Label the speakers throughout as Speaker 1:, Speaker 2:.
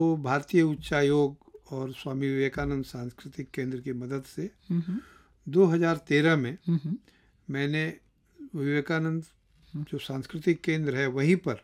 Speaker 1: वो भारतीय उच्चायोग और स्वामी विवेकानंद सांस्कृतिक केंद्र की मदद से 2013 में मैंने विवेकानंद जो सांस्कृतिक केंद्र है वहीं पर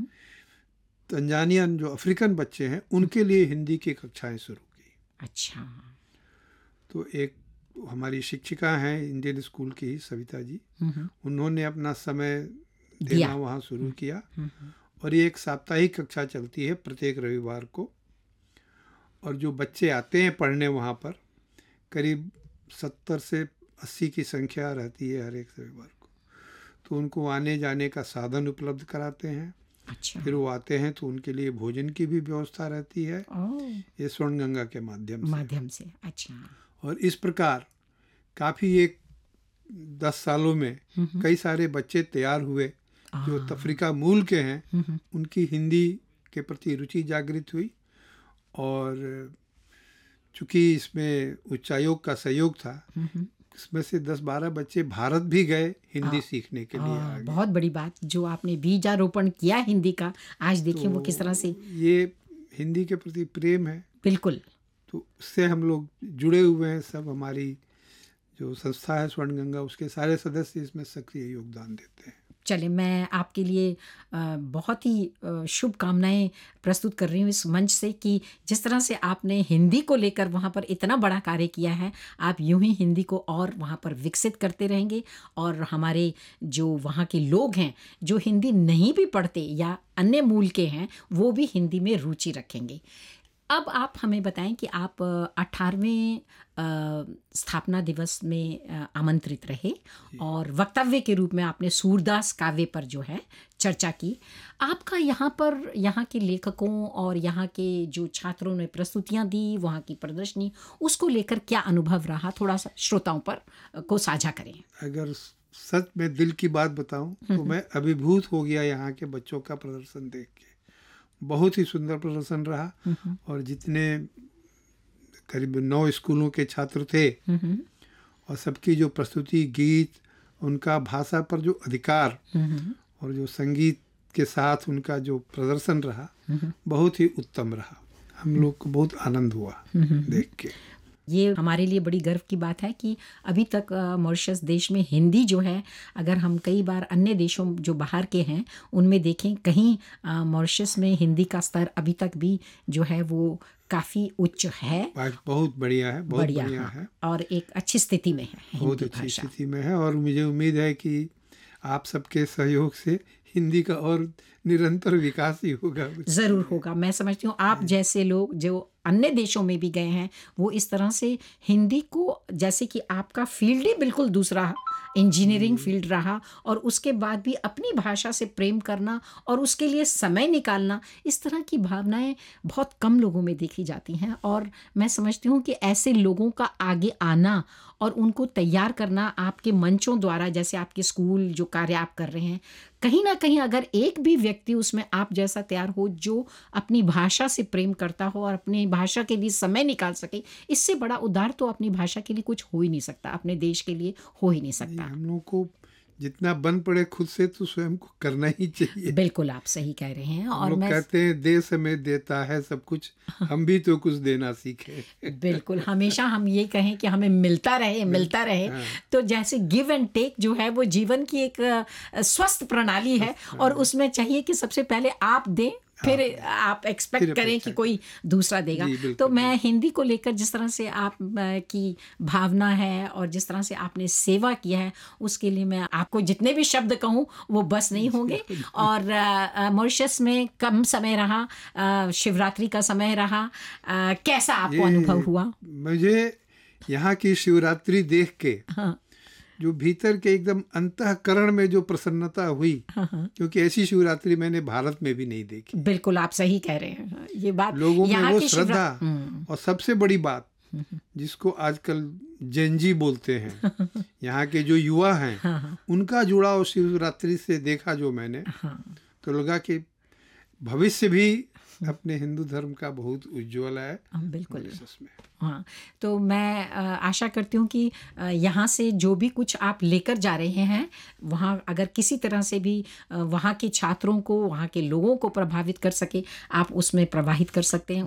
Speaker 1: तंजानियन जो अफ्रीकन बच्चे हैं उनके लिए हिंदी की कक्षाएं शुरू की।
Speaker 2: अच्छा।
Speaker 1: तो एक हमारी शिक्षिका हैं इंडियन स्कूल की ही सविता जी, उन्होंने अपना समय देना वहाँ शुरू किया और ये एक साप्ताहिक कक्षा चलती है प्रत्येक रविवार को। और जो बच्चे आते हैं पढ़ने वहाँ पर करीब 70 से 80 की संख्या रहती है हर एक रविवार को। तो उनको आने जाने का साधन उपलब्ध कराते हैं।
Speaker 2: अच्छा।
Speaker 1: फिर वो आते हैं तो उनके लिए भोजन की भी व्यवस्था रहती है ये स्वर्णगंगा के माध्यम से।
Speaker 2: अच्छा।
Speaker 1: और इस प्रकार काफ़ी एक 10 सालों में कई सारे बच्चे तैयार हुए जो अफ्रीका मूल के हैं, उनकी हिंदी के प्रति रुचि जागृत हुई। और चूँकि इसमें उच्चायोग का सहयोग था, इसमें से 10-12 बच्चे भारत भी गए हिंदी सीखने के लिए आगे।
Speaker 2: बहुत बड़ी बात जो आपने बीजारोपण किया हिंदी का, आज देखिए वो किस तरह से
Speaker 1: ये हिंदी के प्रति प्रेम है।
Speaker 2: बिल्कुल।
Speaker 1: तो उससे हम लोग जुड़े हुए हैं। सब हमारी जो संस्था है स्वर्णगंगा, उसके सारे सदस्य इसमें सक्रिय योगदान देते हैं।
Speaker 2: चले, मैं आपके लिए बहुत ही शुभकामनाएं प्रस्तुत कर रही हूँ इस मंच से कि जिस तरह से आपने हिंदी को लेकर वहाँ पर इतना बड़ा कार्य किया है, आप यूं ही हिंदी को और वहाँ पर विकसित करते रहेंगे और हमारे जो वहाँ के लोग हैं जो हिंदी नहीं भी पढ़ते या अन्य मूल के हैं वो भी हिंदी में रुचि रखेंगे। अब आप हमें बताएं कि आप 18वें स्थापना दिवस में आमंत्रित रहे और वक्तव्य के रूप में आपने सूरदास काव्य पर जो है चर्चा की। आपका यहाँ पर यहाँ के लेखकों और यहाँ के जो छात्रों ने प्रस्तुतियाँ दी, वहाँ की प्रदर्शनी, उसको लेकर क्या अनुभव रहा, थोड़ा सा श्रोताओं पर को साझा करें।
Speaker 1: अगर सच में दिल की बात बताऊं तो मैं अभिभूत हो गया यहाँ के बच्चों का प्रदर्शन देख के। बहुत ही सुंदर प्रदर्शन रहा और जितने करीब 9 स्कूलों के छात्र थे और सबकी जो प्रस्तुति, गीत, उनका भाषा पर जो अधिकार और जो संगीत के साथ उनका जो प्रदर्शन रहा बहुत ही उत्तम रहा। हम लोग को बहुत आनंद हुआ देख के।
Speaker 2: ये हमारे लिए बड़ी गर्व की बात है कि अभी तक मॉरिशस देश में हिंदी जो है, अगर हम कई बार अन्य देशों जो बाहर के हैं उनमें देखें, कहीं मॉरिशस में हिंदी का स्तर अभी तक भी जो है वो काफ़ी उच्च है।
Speaker 1: बहुत बढ़िया है, बहुत बढ़िया है
Speaker 2: और एक अच्छी स्थिति में है,
Speaker 1: बहुत अच्छी स्थिति में है। और मुझे उम्मीद है कि आप सबके सहयोग से हिंदी का और निरंतर विकास ही होगा।
Speaker 2: ज़रूर होगा। मैं समझती हूँ आप जैसे लोग जो अन्य देशों में भी गए हैं वो इस तरह से हिंदी को, जैसे कि आपका फील्ड ही बिल्कुल दूसरा इंजीनियरिंग फील्ड रहा और उसके बाद भी अपनी भाषा से प्रेम करना और उसके लिए समय निकालना, इस तरह की भावनाएं बहुत कम लोगों में देखी जाती हैं। और मैं समझती हूँ कि ऐसे लोगों का आगे आना और उनको तैयार करना आपके मंचों द्वारा, जैसे आपके स्कूल जो कार्य आप कर रहे हैं, कहीं ना कहीं अगर एक भी व्यक्ति उसमें आप जैसा तैयार हो जो अपनी भाषा से प्रेम करता हो और अपनी भाषा के लिए समय निकाल सके, इससे बड़ा उदार तो अपनी भाषा के लिए कुछ हो ही नहीं सकता, अपने देश के लिए हो ही नहीं सकता।
Speaker 1: हम लोगों को जितना बन पड़े खुद से तो स्वयं को करना ही चाहिए।
Speaker 2: बिल्कुल, आप सही कह रहे हैं। और
Speaker 1: लोग कहते हैं देश हमें देता है सब कुछ, हम भी तो कुछ देना सीखे।
Speaker 2: बिल्कुल, हमेशा हम ये कहें कि हमें मिलता रहे। तो जैसे गिव एंड टेक जो है वो जीवन की एक स्वस्थ प्रणाली है और उसमें चाहिए कि सबसे पहले आप दें, फिर आप एक्सपेक्ट करें कि कोई दूसरा देगा। तो मैं हिंदी को लेकर जिस तरह से आप की भावना है और जिस तरह से आपने सेवा किया है, उसके लिए मैं आपको जितने भी शब्द कहूँ वो बस नहीं होंगे। और मॉरिशस में कम समय रहा, शिवरात्रि का समय रहा, कैसा आपको अनुभव हुआ?
Speaker 1: मुझे यहाँ की शिवरात्रि देख के जो भीतर के एकदम अंतःकरण में जो प्रसन्नता हुई, क्योंकि ऐसी शिवरात्रि मैंने भारत में भी नहीं देखी।
Speaker 2: बिल्कुल, आप सही कह रहे हैं। ये बात
Speaker 1: लोगों में वो श्रद्धा और सबसे बड़ी बात जिसको आजकल जेनजी बोलते हैं, यहाँ के जो युवा हैं उनका जुड़ाव शिवरात्रि से देखा जो मैंने, तो लगा कि भविष्य भी अपने हिंदू धर्म का बहुत उज्ज्वल है।
Speaker 2: बिल्कुल में। हाँ, तो मैं आशा करती हूँ कि यहाँ से जो भी कुछ आप लेकर जा रहे हैं, वहाँ अगर किसी तरह से भी वहाँ के छात्रों को, वहाँ के लोगों को प्रभावित कर सके, आप उसमें प्रवाहित कर सकते हैं।